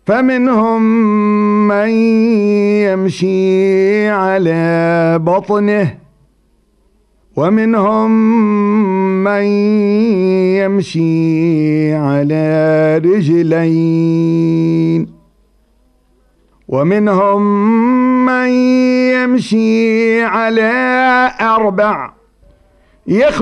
فمنهم من يمشي على بطنه ومنهم من يمشي على رجلين ومنهم من يمشي على 4